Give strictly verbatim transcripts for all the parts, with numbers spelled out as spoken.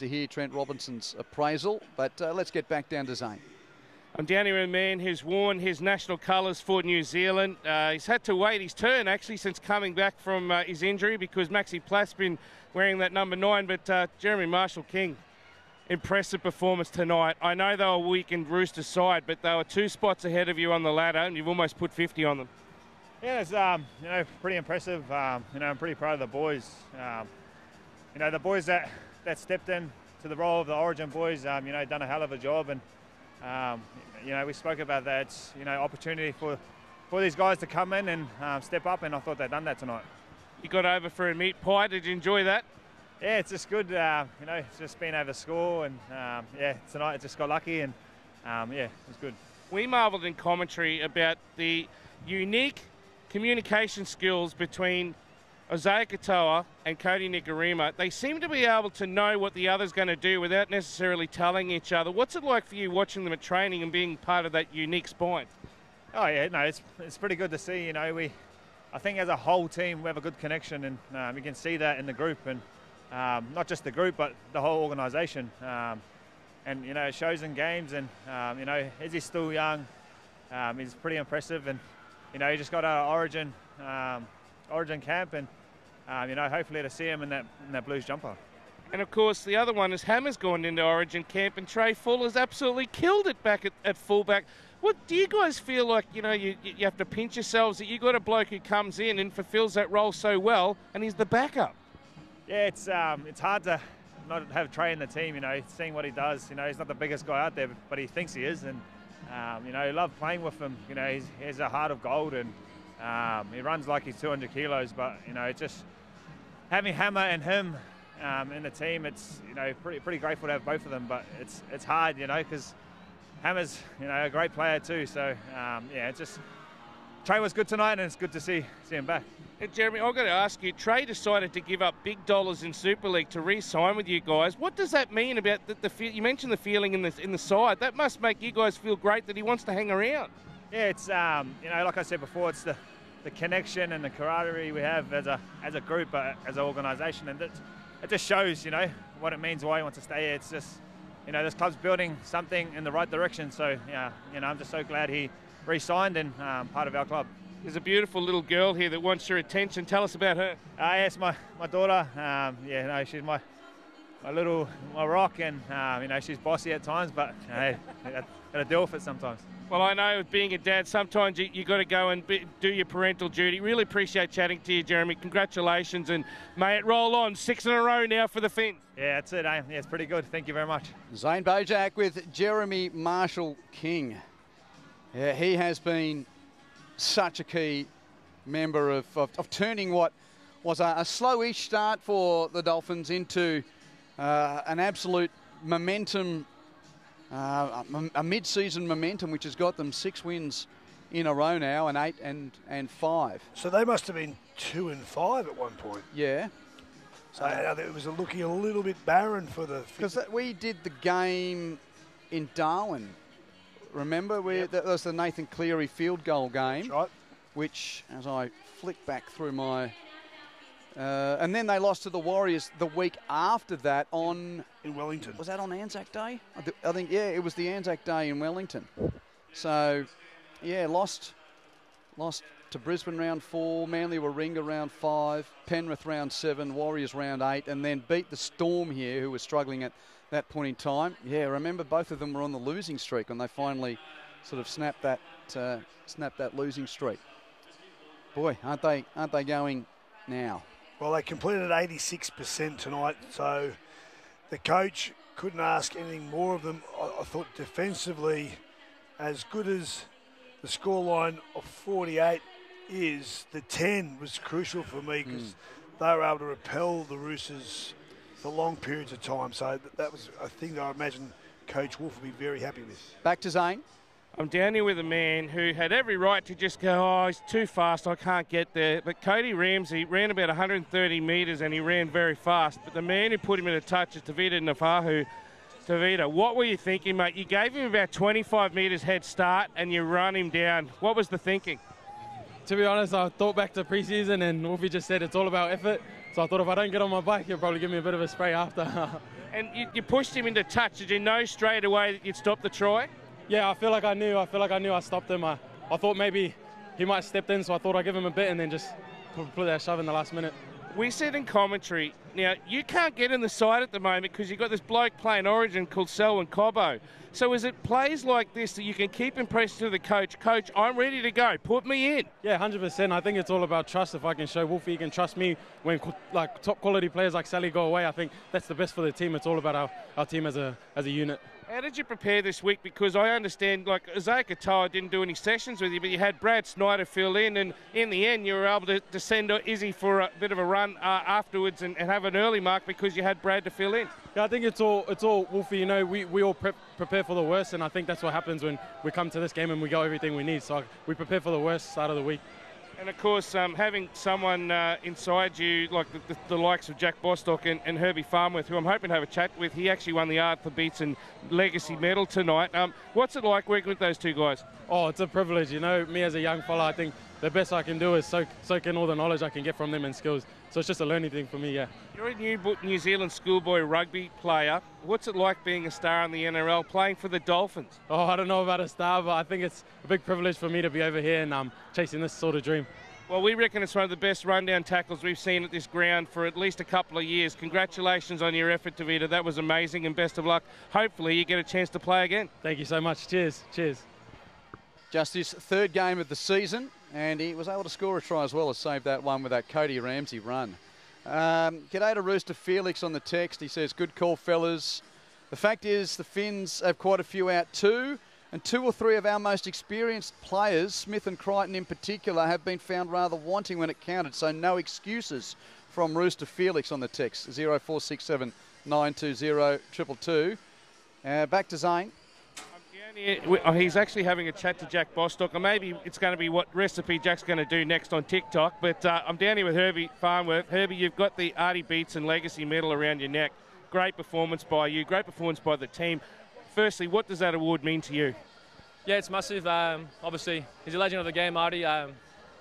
to hear Trent Robinson's appraisal, but uh, let's get back down to Zane. I'm down here with a man who's worn his national colours for New Zealand. Uh, he's had to wait his turn, actually, since coming back from uh, his injury because Maxi Plath's been wearing that number nine. But uh, Jeremy Marshall-King, impressive performance tonight. I know they were weak in Roosters' side, but they were two spots ahead of you on the ladder, and you've almost put fifty on them. Yeah, it's um, you know, pretty impressive. Um, you know, I'm pretty proud of the boys. Um, you know, the boys that, that stepped in to the role of the Origin boys, um, you know, done a hell of a job. And Um, you know, we spoke about that, you know, opportunity for, for these guys to come in and um, step up, and I thought they'd done that tonight. You got over for a meat pie. Did you enjoy that? Yeah, it's just good. Uh, you know, it's just been over score, and um, yeah, tonight it just got lucky, and um, yeah, it was good. We marvelled in commentary about the unique communication skills between Isaiah Katoa and Cody Nikorima. They seem to be able to know what the other's going to do without necessarily telling each other. What's it like for you watching them at training and being part of that unique spine? Oh yeah, no, it's it's pretty good to see. You know, we, I think as a whole team we have a good connection, and um, you can see that in the group, and um, not just the group but the whole organisation. Um, and you know, it shows in games. And um, you know, Izzy's still young. Um, he's pretty impressive, and you know, he just got out of Origin um, Origin camp, and Um, you know, hopefully to see him in that in that Blues jumper. And of course, the other one is Hammer's gone into Origin camp, and Trey Fuller's absolutely killed it back at, at fullback. What do you guys feel like? You know, you you have to pinch yourselves that you got a bloke who comes in and fulfills that role so well, and he's the backup. Yeah, it's um, it's hard to not have Trey in the team. You know, seeing what he does. You know, he's not the biggest guy out there, but he thinks he is, and um, you know, I love playing with him. You know, he's, he has a heart of gold, and um, he runs like he's two hundred kilos. But you know, it's just having Hammer and him um, in the team, it's you know pretty pretty grateful to have both of them. But it's it's hard, you know, because Hammer's you know a great player too. So um, yeah, it's just Trey was good tonight, and it's good to see see him back. Hey, Jeremy, I've got to ask you, Trey decided to give up big dollars in Super League to re-sign with you guys. What does that mean about the, the you mentioned the feeling in the in the side? That must make you guys feel great that he wants to hang around. Yeah, it's um, you know, like I said before, it's the the connection and the camaraderie we have as a as a group, uh, as an organisation, and it, it just shows, you know, what it means, why he wants to stay here. It's just, you know, this club's building something in the right direction. So yeah, you know, I'm just so glad he re-signed and um, part of our club. There's a beautiful little girl here that wants your attention. Tell us about her. Uh, yes, my my daughter. Um, yeah, no, she's my my little my rock, and um, you know, she's bossy at times, but hey, got to deal with it sometimes. Well, I know with being a dad, sometimes you, you got to go and be, do your parental duty. Really appreciate chatting to you, Jeremy. Congratulations, and may it roll on. Six in a row now for the Finns. Yeah, that's it, eh? Yeah, it's pretty good. Thank you very much. Zane Bojak with Jeremy Marshall-King. Yeah, he has been such a key member of, of, of turning what was a, a slowish start for the Dolphins into uh, an absolute momentum. Uh, a, a mid-season momentum which has got them six wins in a row now, and eight and, and five. So they must have been two and five at one point. Yeah. So uh, it was looking a little bit barren for the... Because we did the game in Darwin. Remember? We, yep. That was the Nathan Cleary field goal game. That's right. Which, as I flick back through my... Uh, and then they lost to the Warriors the week after that on... In Wellington. Was that on Anzac Day? I, th- I think, yeah, it was the Anzac Day in Wellington. So, yeah, lost lost to Brisbane round four, Manly Warringah round five, Penrith round seven, Warriors round eight, and then beat the Storm here, who were struggling at that point in time. Yeah, remember both of them were on the losing streak when they finally sort of snapped that uh, snapped that losing streak. Boy, aren't they aren't they going now? Well, they completed eighty-six percent tonight, so the coach couldn't ask anything more of them. I, I thought defensively, as good as the scoreline of forty-eight is, the ten was crucial for me because mm. they were able to repel the Roosters for long periods of time. So that, that was a thing that I imagine Coach Wolf will be very happy with. Back to Zane. I'm down here with a man who had every right to just go, oh, he's too fast, I can't get there. But Cody Ramsey ran about one hundred thirty metres and he ran very fast. But the man who put him in a touch is Tavita Nafahu. Tavita, what were you thinking, mate? You gave him about twenty-five metres head start and you run him down. What was the thinking? To be honest, I thought back to pre-season and Wolfie just said it's all about effort. So I thought if I don't get on my bike, he'll probably give me a bit of a spray after. And you, you pushed him into touch. Did you know straight away that you'd stop the try? Yeah, I feel like I knew. I feel like I knew I stopped him. I, I thought maybe he might have stepped in, so I thought I'd give him a bit and then just put, put that shove in the last minute. We said in commentary, now, you can't get in the side at the moment because you've got this bloke playing Origin called Selwyn Cobbo. So is it plays like this that you can keep impressing to the coach, Coach, I'm ready to go, put me in? Yeah, one hundred percent. I think it's all about trust. If I can show Wolfie he can trust me when like top quality players like Sally go away, I think that's the best for the team. It's all about our, our team as a as a unit. How did you prepare this week? Because I understand, like, Isaiah Katoa didn't do any sessions with you, but you had Brad Snyder fill in, and in the end you were able to, to send Izzy for a bit of a run uh, afterwards and, and have an early mark because you had Brad to fill in. Yeah, I think it's all, it's all Wolfie, you know, we, we all prep, prepare for the worst, and I think that's what happens when we come to this game and we got everything we need. So we prepare for the worst start of the week. And, of course, um, having someone uh, inside you, like the, the, the likes of Jack Bostock and, and Herbie Farnworth, who I'm hoping to have a chat with, he actually won the Arthur Beetson Legacy Medal tonight. Um, what's it like working with those two guys? Oh, it's a privilege. You know, me as a young fella, I think the best I can do is soak, soak in all the knowledge I can get from them and skills. So it's just a learning thing for me, yeah. You're a New, New Zealand schoolboy rugby player. What's it like being a star in the N R L, playing for the Dolphins? Oh, I don't know about a star, but I think it's a big privilege for me to be over here and um, chasing this sort of dream. Well, we reckon it's one of the best rundown tackles we've seen at this ground for at least a couple of years. Congratulations on your effort, Tavita. That was amazing, and best of luck. Hopefully you get a chance to play again. Thank you so much. Cheers. Cheers. Just his third game of the season, and he was able to score a try as well as save that one with that Cody Ramsey run. Um, g'day to Rooster Felix on the text. He says, good call, fellas. The fact is the Finns have quite a few out too. And two or three of our most experienced players, Smith and Crichton in particular, have been found rather wanting when it counted. So no excuses from Rooster Felix on the text. zero four six seven nine two zero two two two. Uh, back to Zane. Here, he's actually having a chat to Jack Bostock, or maybe it's going to be what recipe Jack's going to do next on TikTok. But uh, I'm down here with Herbie Farnworth. Herbie, you've got the Artie Beetson Legacy Medal around your neck. Great performance by you. Great performance by the team. Firstly, what does that award mean to you? Yeah, it's massive. Um, obviously, he's a legend of the game, Artie. Um,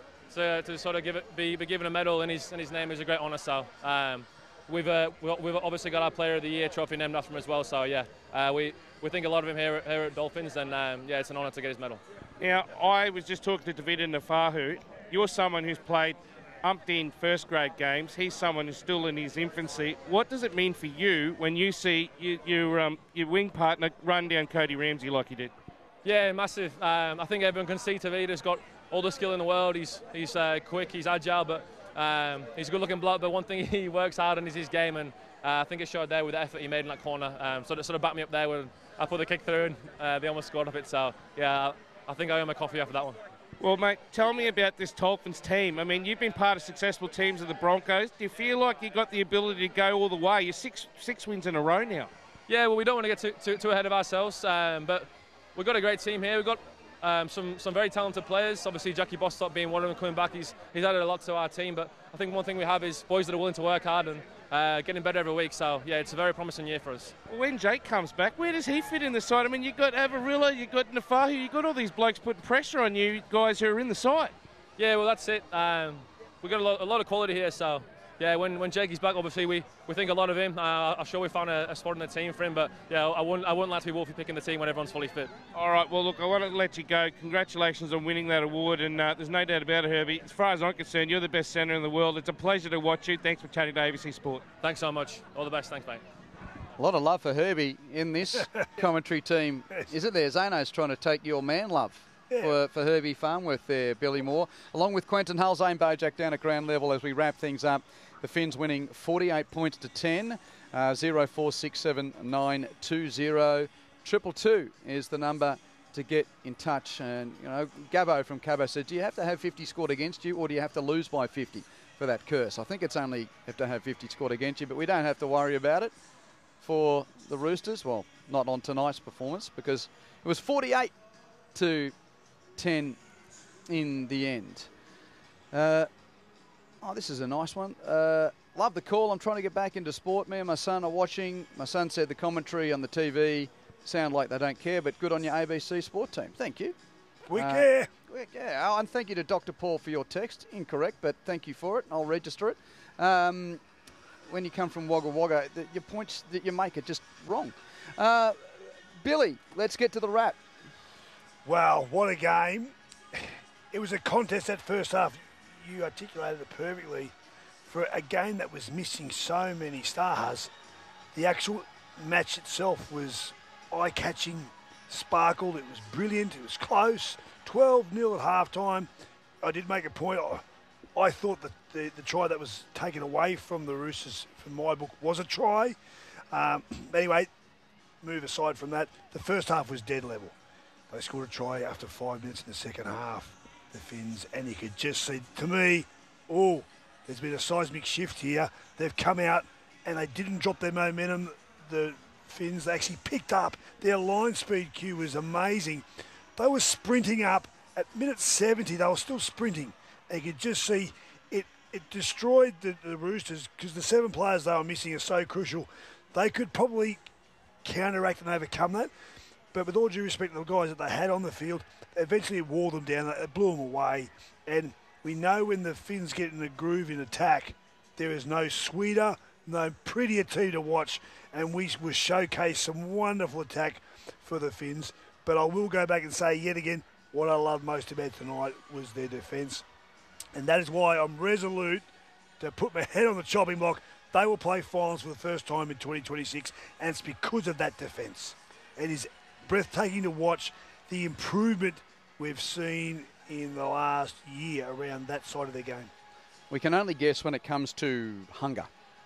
so to sort of give it, be, be given a medal in his in his name is a great honour. So um, we've uh, we've obviously got our Player of the Year trophy named after him as well. So yeah, uh, we we think a lot of him here, here at Dolphins, and um, yeah, it's an honour to get his medal. Now, I was just talking to David Nafahu. You're someone who's played umpteen first grade games. He's someone who's still in his infancy. What does it mean for you when you see you, your um, your wing partner run down Cody Ramsey like he did? Yeah, massive. Um, I think everyone can see Tavita's got all the skill in the world. He's he's uh, quick, he's agile, but um, he's a good-looking bloke. But one thing he works hard on is his game, and uh, I think it showed there with the effort he made in that corner. Um, so that sort of backed me up there when I put the kick through, and uh, they almost scored off it. So yeah, I think I owe him a coffee after that one. Well, mate, tell me about this Dolphins team. I mean, you've been part of successful teams of the Broncos. Do you feel like you got the ability to go all the way? You're six six wins in a row now. Yeah, well, we don't want to get too, too, too ahead of ourselves, um, but we've got a great team here. We've got um, some some very talented players. Obviously, Jackie Bostock being one of them coming back. He's, he's added a lot to our team, but I think one thing we have is boys that are willing to work hard and uh, getting better every week. So, yeah, it's a very promising year for us. When Jake comes back, where does he fit in the side? I mean, you've got Avarilla, you've got Nafahu, you've got all these blokes putting pressure on you guys who are in the side. Yeah, well, that's it. Um, we've got a lot, a lot of quality here, so... Yeah, when, when Jakey's back, obviously we, we think a lot of him. Uh, I'm sure we found a, a spot in the team for him, but yeah, I wouldn't I wouldn't like to be Wolfie picking the team when everyone's fully fit. All right, well look, I want to let you go. Congratulations on winning that award, and uh, there's no doubt about it, Herbie. As far as I'm concerned, you're the best centre in the world. It's a pleasure to watch you. Thanks for chatting to A B C Sport. Thanks so much. All the best. Thanks, mate. A lot of love for Herbie in this commentary team, isn't there? Zano's trying to take your man love. Yeah. For, for Herbie Farnworth there, Billy Moore, along with Quentin Hull, Zane Bojack down at ground level as we wrap things up. The Finns winning forty-eight points to ten. Uh, zero four six seven nine two zero. Triple two is the number to get in touch. And, you know, Gabbo from Cabo said, do you have to have fifty scored against you or do you have to lose by fifty for that curse? I think it's only have to have fifty scored against you, but we don't have to worry about it for the Roosters. Well, not on tonight's performance because it was forty-eight to ten in the end. Uh, oh, this is a nice one. Uh, love the call. I'm trying to get back into sport. Me and my son are watching. My son said the commentary on the T V sound like they don't care, but good on your A B C Sport team. Thank you. We uh, care. Yeah, oh, and thank you to Doctor Paul for your text. Incorrect, but thank you for it. I'll register it. Um, when you come from Wagga Wagga, the, your points that you make are just wrong. Uh, Billy, let's get to the wrap. Wow, what a game. It was a contest that first half. You articulated it perfectly. For a game that was missing so many stars, the actual match itself was eye-catching, sparkled. It was brilliant. It was close. twelve nil at halftime. I did make a point. I, I thought that the, the try that was taken away from the Roosters, from my book, was a try. Um, anyway, move aside from that, the first half was dead level. They scored a try after five minutes in the second half, the Finns, and you could just see, to me, oh, there's been a seismic shift here. They've come out and they didn't drop their momentum. The Finns, they actually picked up. Their line speed, Q, was amazing. They were sprinting up. At minute seventy, they were still sprinting. And you could just see it, it destroyed the, the Roosters because the seven players they were missing are so crucial. They could probably counteract and overcome that. But with all due respect to the guys that they had on the field, eventually it wore them down. It blew them away. And we know when the Finns get in the groove in attack, there is no sweeter, no prettier team to watch. And we will showcase some wonderful attack for the Finns. But I will go back and say yet again, what I loved most about tonight was their defence. And that is why I'm resolute to put my head on the chopping block. They will play finals for the first time in twenty twenty-six, and it's because of that defence. It is breathtaking to watch the improvement we've seen in the last year around that side of their game. We can only guess when it comes to hunger.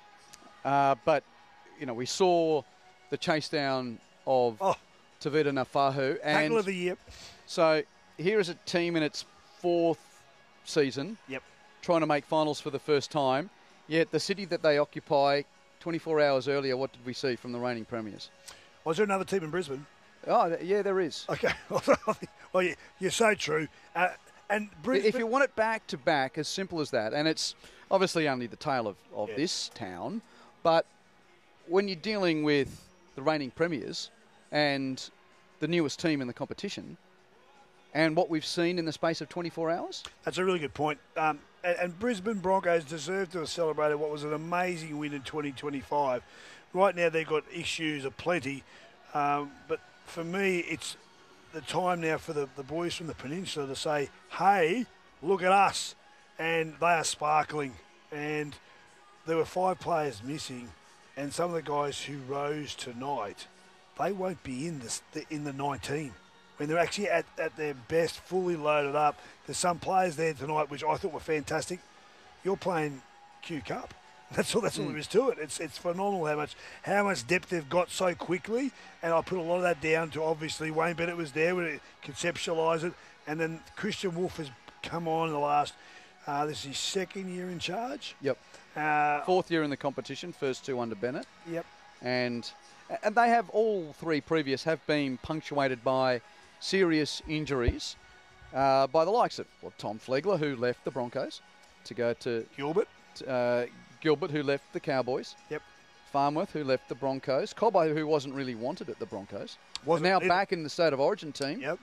Uh, but, you know, we saw the chase down of Oh, Tavita Nafahu. tackle And of the year. so here is a team in its fourth season Yep. trying to make finals for the first time. Yet the city that they occupy twenty-four hours earlier, what did we see from the reigning premiers? Was there another team in Brisbane? Oh, th- yeah, there is. Okay. Well, you- you're so true. Uh, and Brisbane, If you want it back to back, as simple as that, and it's obviously only the tale of, of Yeah. this town, but when you're dealing with the reigning premiers and the newest team in the competition, and what we've seen in the space of twenty-four hours, that's a really good point. Um, and, and Brisbane Broncos deserve to have celebrated what was an amazing win in twenty twenty-five. Right now they've got issues aplenty, um, but for me it's the time now for the, the boys from the Peninsula to say, hey, look at us. And they are sparkling. And there were five players missing, and some of the guys who rose tonight, they won't be in this in the nineteen. When they're actually at, at their best, fully loaded up. There's some players there tonight which I thought were fantastic. You're playing Q Cup. That's all. That's all there is to it. It's it's phenomenal how much how much depth they've got so quickly, and I put a lot of that down to obviously Wayne Bennett was there when it conceptualised it, and then Christian Wolf has come on in the last. Uh, this is his second year in charge. yep, Uh, fourth year in the competition, first two under Bennett, Yep. and and they have all three previous have been punctuated by serious injuries uh, by the likes of well, Tom Flegler, who left the Broncos to go to Gilbert. uh, Gilbert, who left the Cowboys. Yep. Farnworth, who left the Broncos. Cobbo, who wasn't really wanted at the Broncos. Wasn't now it- back in the State of Origin team. Yep.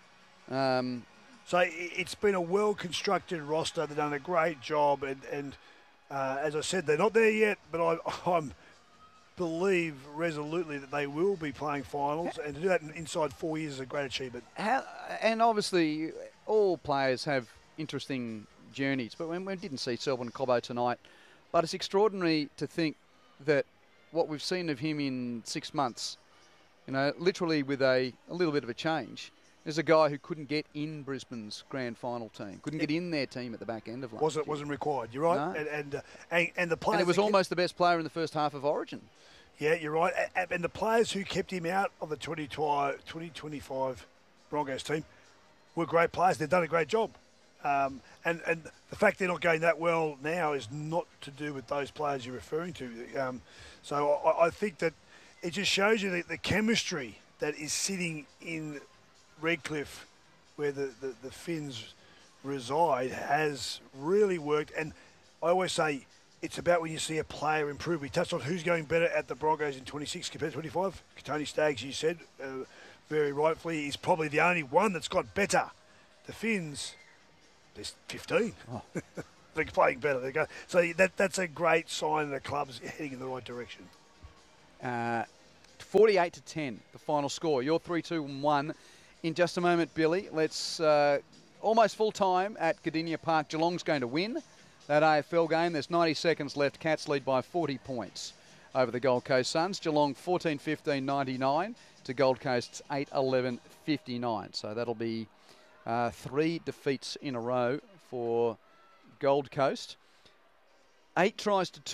Um, So i- it's been a well-constructed roster. They've done a great job, and, and uh, as I said, they're not there yet, but I I'm believe resolutely that they will be playing finals, and to do that in, inside four years is a great achievement. how, and obviously, all players have interesting journeys, but we, we didn't see Selwyn Cobbo tonight. But it's extraordinary to think that what we've seen of him in six months, you know, literally with a, a little bit of a change, is a guy who couldn't get in Brisbane's grand final team, couldn't get in their team at the back end of last Wasn't year. wasn't required. You're right, No. and and, uh, and and the players. And it was that kept- almost the best player in the first half of Origin. Yeah, you're right. A- a- And the players who kept him out of the twenty twenty-five Broncos team were great players. They've done a great job. Um, and, and the fact they're not going that well now is not to do with those players you're referring to. Um, so I, I think that it just shows you the, the chemistry that is sitting in Redcliffe, where the, the, the Finns reside, has really worked. And I always say it's about when you see a player improve. We touched on who's going better at the Broncos in twenty-six compared to twenty-five. Tony Staggs, you said, uh, very rightfully, is probably the only one that's got better. The Finns, there's fifteen. Oh. they're playing better. They go, so that that's a great sign the club's heading in the right direction. Uh, forty-eight to ten, the final score. You're three two one. In just a moment, Billy, let's uh, almost full time at Gardenia Park. Geelong's going to win that A F L game. There's ninety seconds left. Cats lead by forty points over the Gold Coast Suns. Geelong fourteen fifteen ninety-nine to Gold Coast's eight eleven fifty-nine. So that'll be uh, three defeats in a row for Gold Coast. Eight tries to two.